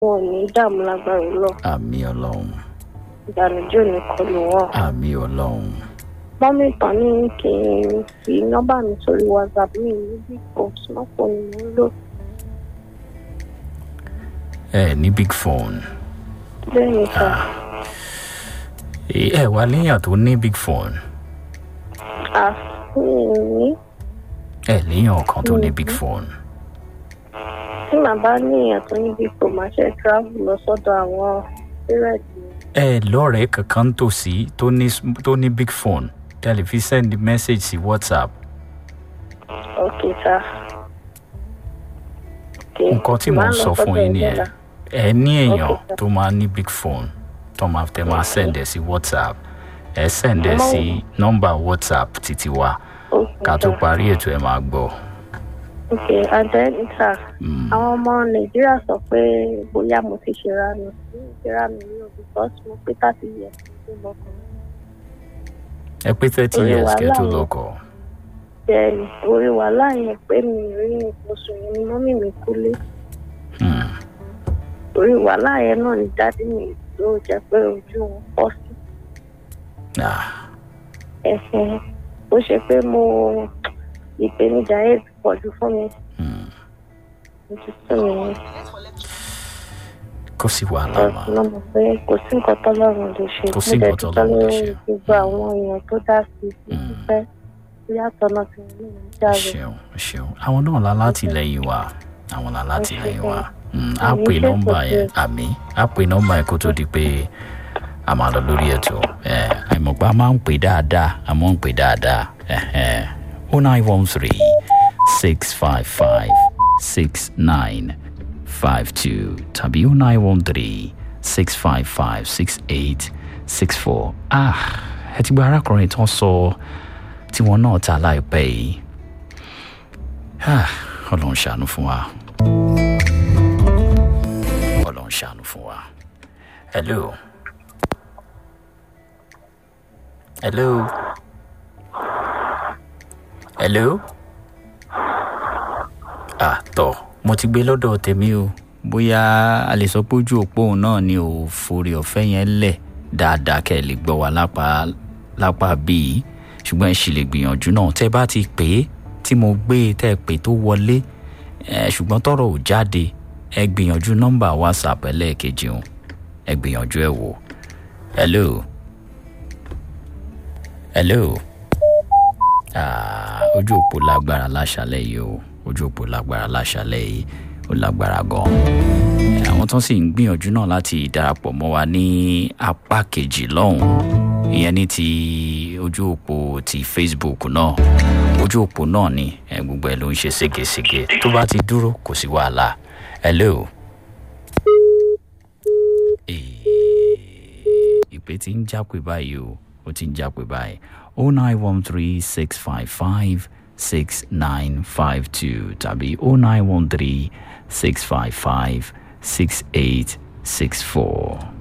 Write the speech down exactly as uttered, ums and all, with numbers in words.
wọn ò ní dààmú lágbára Ọlọ́run. àmì Ọlọ́run. ìdánilójú ò ní kọlù wọn. àmì Ọlọ́run. mọ́mí kan ní kí n fi nọ́mbà mi sórí WhatsApp mi ní big phone smartphone ni mo ń lò. ẹ ní big phone. bẹ́ẹ̀ ni sà. ẹ wà léèyàn tó ní big phone. à mi ò ní. ẹ léèyàn kan tó ní big phone. tí màá bá ní èèyàn tó ní big phone máa ṣe travel lọ sọ́dọ̀ àwọn parents mi. ẹ lọ́rẹ̀ẹ́ kankan tòsí tó ní tó ní big phone tẹ́lẹ̀ fi send message sí WhatsApp. ok sà. nǹkan tí mo ń sọ fún yín nìyẹn ẹ ní èèyàn tó máa ní big phone tó máa tẹ máa send ẹ sí WhatsApp ẹ send ẹ sí nọ́mbà WhatsApp títí wa ká tó parí ètò ẹ máa gbọ́. ok and then sir àwọn ọmọ Nàìjíríà sọ pé bóyá mo ti ṣèrànù sí ìṣèrànù yìí o because mo pé thirty years tó lọkọ. ẹ pé thirty years kẹ́ tó lọkọ. bẹ́ẹ̀ni orí wàhálà yẹn pé mi rí oṣù yẹn ni mọ́mí mi kú lé. orí wàhálà yẹn náà ni dádì mi ló jẹ́ pé ojú wọn pọ̀ sí. ẹ̀sìn ó ṣe pé mo ìpèníjà yẹn ti pọ̀ jù fún mi. mo ti sún mi ní. kò sí wàhálà mà. ọ̀sùn náà mọ̀ pé kò sí nǹkan tọ́lọ́run lè ṣe. kò sí nǹkan tọ́lọ́run lè ṣe. gbogbo àwọn èèyàn tó dá sí i ti fẹ́ yàtọ̀ náà ti ní ìjáde. ṣeun ṣeun àwọn náà la látìlẹ́yìn wa àwọn la látìlẹ́yìn wa á pè nọ́mbà yẹn àmì á pè nọ́mbà yẹn kó tó di pé a máa lọ lórí ètò àìmọ̀pá máa ń pè dáadáa a máa ń pè dáadáa oh nine one three six five five six nine five two tàbí oh nine one three six five five six eight six four ah ẹ ti gba arákùnrin tán sọ tí wọn náà ta láìpẹ́ yìí ah Ọlọ́run ṣàánú fún wa Ọlọ́run ṣàánú fún wa. hello hello hello ah tọ́ mo ti gbé lọ́dọ̀ tèmi o bóyá a lè sọ pé ojú òpó òun náà ni ò forí ọ̀fẹ́ yẹn lẹ̀ dáadáa kẹ́ ẹ lè gbọ́ wa lápá lápá bíi ṣùgbọ́n ẹ ṣì lè gbìyànjú náà tẹ́ bá ti pè é tí mo gbé e tẹ́ pè tó wọlé ẹ ṣùgbọ́n tọ́rọ̀ ò jáde ẹ gbìyànjú nọ́mbà WhatsApp ẹlẹ́ẹ̀kejì o ẹ gbìyànjú ẹ wò. hello hello ah ojú òpó lágbára láṣálẹ́ yìí o ojú òpó lágbára láṣálẹ́ yìí ó lágbára gan-an àwọn tó sì ń gbìyànjú náà láti darapọ̀ mọ́ wa ní apá kejì lọ́hùn ìyẹn ní ti ojú òpó ti Facebook náà ojú òpó náà ni ẹ gbogbo ẹ ló ń ṣe ségesège tó bá ti dúró kò sí wàhálà. hello ìpè tí ń jápè báyìí o ó ti ń jápè báyìí oh nine one three six five five six nine five two tàbí oh nine one three six five five six eight six four.